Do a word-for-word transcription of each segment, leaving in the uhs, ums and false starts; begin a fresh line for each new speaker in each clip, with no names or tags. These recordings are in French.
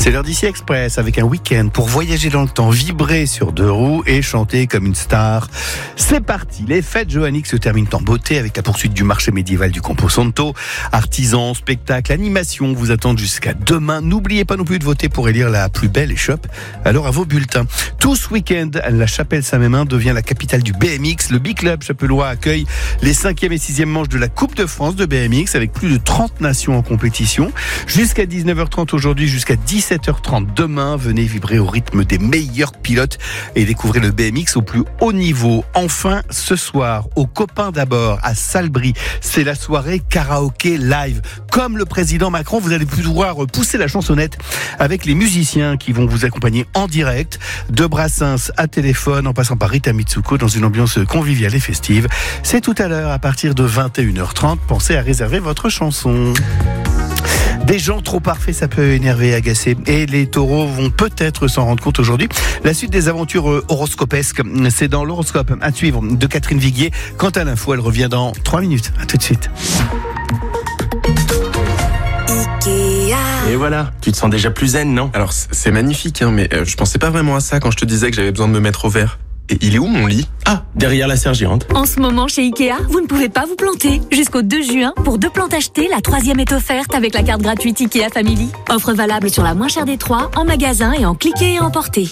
C'est l'heure d'ici Express avec un week-end pour voyager dans le temps, vibrer sur deux roues et chanter comme une star. C'est parti, les fêtes johanniques se terminent en beauté avec la poursuite du marché médiéval du Camposanto. Artisans, spectacles, animations vous attendent jusqu'à demain. N'oubliez pas non plus de voter pour élire la plus belle échoppe. Alors à vos bulletins. Tout ce week-end, la Chapelle-Saint-Mémin devient la capitale du B M X. Le Biclub Chapellois accueille les cinquième et sixième manches de la Coupe de France de B M X avec plus de trente nations en compétition. Jusqu'à dix-neuf heures trente aujourd'hui, jusqu'à dix-sept heures trente demain, venez vibrer au rythme des meilleurs pilotes et découvrez le B M X au plus haut niveau. Enfin, ce soir, aux Copains d'abord, à Salbris, c'est la soirée karaoké live. Comme le président Macron, vous allez pouvoir pousser la chansonnette avec les musiciens qui vont vous accompagner en direct, de Brassens à Téléphone, en passant par Rita Mitsuko, dans une ambiance conviviale et festive. C'est tout à l'heure, à partir de vingt et une heures trente. Pensez à réserver votre chanson. Des gens trop parfaits, ça peut énerver et agacer. Et les taureaux vont peut-être s'en rendre compte aujourd'hui. La suite des aventures horoscopesques, c'est dans l'horoscope à suivre de Catherine Viguier. Quant à l'info, elle revient dans trois minutes. À tout de suite.
Et voilà, tu te sens déjà plus zen, non?
Alors c'est magnifique, hein, mais euh, je pensais pas vraiment à ça quand je te disais que j'avais besoin de me mettre au vert. Et il est où mon lit?
Ah, derrière la serre géante.
En ce moment, chez Ikea, vous ne pouvez pas vous planter. Jusqu'au deux juin, pour deux plantes achetées, la troisième est offerte avec la carte gratuite Ikea Family. Offre valable sur la moins chère des trois, en magasin et en cliquer et emporter.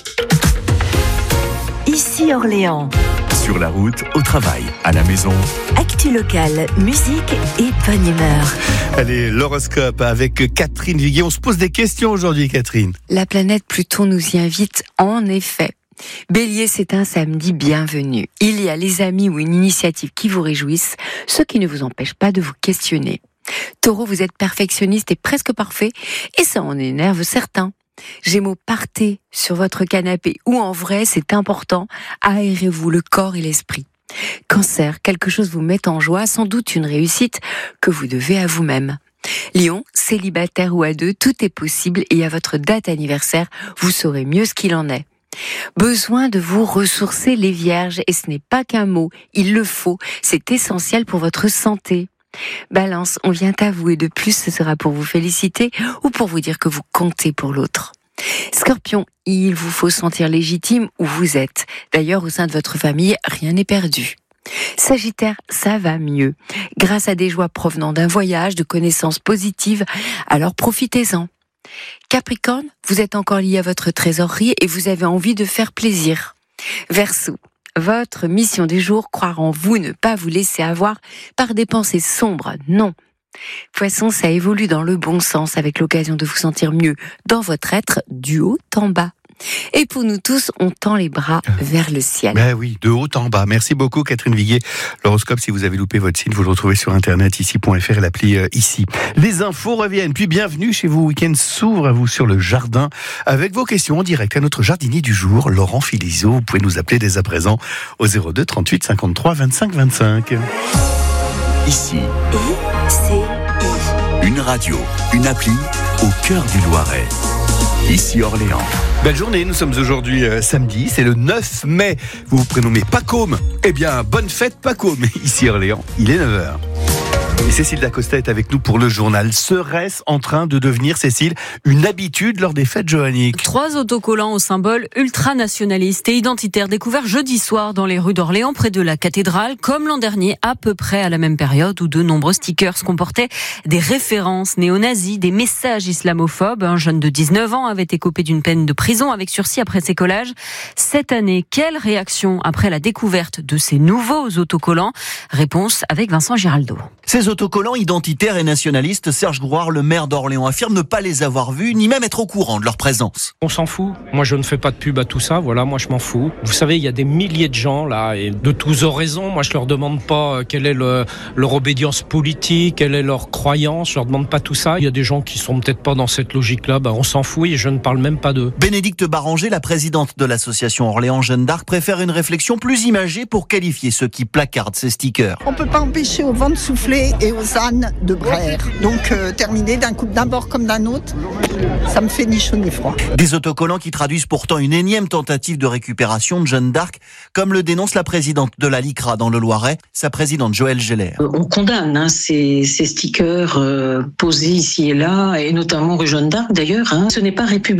Ici Orléans.
Sur la route, au travail, à la maison.
Actu locale, musique et bonne humeur.
Allez, l'horoscope avec Catherine Viguier. On se pose des questions aujourd'hui, Catherine.
La planète Pluton nous y invite, en effet. Bélier, c'est un samedi bienvenu. Il y a les amis ou une initiative qui vous réjouissent, ce qui ne vous empêche pas de vous questionner. Taureau, vous êtes perfectionniste et presque parfait, et ça en énerve certains. Gémeaux, partez sur votre canapé ou en vrai, c'est important, aérez-vous le corps et l'esprit. Cancer, quelque chose vous met en joie, sans doute une réussite que vous devez à vous-même. Lion, célibataire ou à deux, tout est possible et à votre date anniversaire, vous saurez mieux ce qu'il en est. Besoin de vous ressourcer les vierges, et ce n'est pas qu'un mot, il le faut, c'est essentiel pour votre santé. Balance, on vient à vous et de plus ce sera pour vous féliciter ou pour vous dire que vous comptez pour l'autre. Scorpion, il vous faut sentir légitime où vous êtes. D'ailleurs, au sein de votre famille, rien n'est perdu. Sagittaire, ça va mieux. Grâce à des joies provenant d'un voyage, de connaissances positives, alors profitez-en. Capricorne, vous êtes encore lié à votre trésorerie et vous avez envie de faire plaisir. Verseau, votre mission du jour, croire en vous, ne pas vous laisser avoir par des pensées sombres, non. Poisson, ça évolue dans le bon sens avec l'occasion de vous sentir mieux dans votre être du haut en bas. Et pour nous tous, on tend les bras vers le ciel.
Ben oui, de haut en bas. Merci beaucoup Catherine Viguier. L'horoscope, si vous avez loupé votre signe, vous le retrouvez sur internet ici point f r et l'appli euh, ici. Les infos reviennent. Puis bienvenue chez vous. Week-end s'ouvre à vous sur le jardin avec vos questions en direct à notre jardinier du jour, Laurent Filizot. Vous pouvez nous appeler dès à présent au zéro deux trente-huit cinquante-trois vingt-cinq vingt-cinq.
Ici,
I C I.
une radio, une appli au cœur du Loiret. Ici Orléans.
Belle journée, nous sommes aujourd'hui euh, samedi, c'est le neuf mai. Vous vous prénommez Pacôme. Eh bien, bonne fête Pacôme. Ici Orléans, il est neuf heures. Et Cécile Dacosta est avec nous pour le journal. Serait-ce en train de devenir, Cécile, une habitude lors des fêtes johanniques?
Trois autocollants au symbole ultranationaliste et identitaire découverts jeudi soir dans les rues d'Orléans près de la cathédrale, comme l'an dernier, à peu près à la même période où de nombreux stickers comportaient des références néo-nazis, des messages islamophobes. Un jeune de dix-neuf ans avait été écopé d'une peine de prison avec sursis après ces collages. Cette année, quelle réaction après la découverte de ces nouveaux autocollants? Réponse avec Vincent Giraldo.
Ces autocollants identitaires et nationalistes, Serge Grouard, le maire d'Orléans, affirme ne pas les avoir vus, ni même être au courant de leur présence.
On s'en fout. Moi, je ne fais pas de pub à tout ça. Voilà, moi, je m'en fous. Vous savez, il y a des milliers de gens, là, et de tous horizons. Moi, je leur demande pas quelle est le, leur obédience politique, quelle est leur croyance. Je leur demande pas tout ça. Il y a des gens qui sont peut-être pas dans cette logique-là. Ben, on s'en fout et je ne parle même pas d'eux.
Bénédicte Baranger, la présidente de l'association Orléans Jeanne d'Arc, préfère une réflexion plus imagée pour qualifier ceux qui placardent ces stickers.
On peut pas empêcher au vent de souffler et aux ânes de braire. Donc euh, terminer d'un coup d'un bord comme d'un autre, ça me fait ni chaud ni froid.
Des autocollants qui traduisent pourtant une énième tentative de récupération de Jeanne d'Arc, comme le dénonce la présidente de la LICRA dans le Loiret, sa présidente Joëlle Geller.
On condamne hein, ces, ces stickers euh, posés ici et là, et notamment rue Jeanne d'Arc d'ailleurs. Hein. Ce n'est pas républicain.